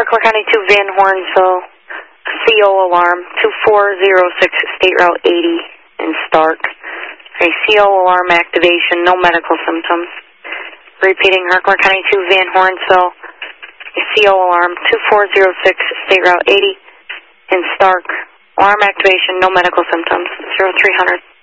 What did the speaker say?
Kirkland County 2 Van Hornsville, CO alarm 2406 State Route 80 in Stark. A CO alarm activation, no medical symptoms. Repeating, Kirkland County 2 Van Hornsville, a CO alarm 2406 State Route 80 in Stark. Alarm activation, no medical symptoms. 0300.